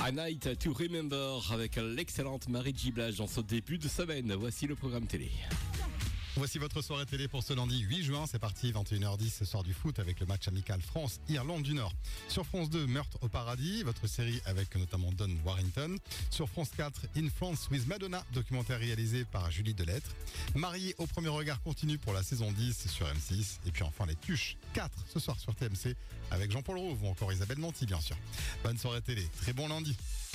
A Night to Remember avec l'excellente Marie Giblage dans ce début de semaine. Voici le programme télé. Voici votre soirée télé pour ce lundi 8 juin. C'est parti, 21h10, ce soir du foot avec le match amical France-Irlande du Nord. Sur France 2, Meurtre au paradis, votre série avec notamment Don Warrington. Sur France 4, In France with Madonna, documentaire réalisé par Julie Delettre. Marié au premier regard continue pour la saison 10 sur M6. Et puis enfin les Tuches 4 ce soir sur TMC avec Jean-Paul Rouve ou encore Isabelle Nanty bien sûr. Bonne soirée télé, très bon lundi.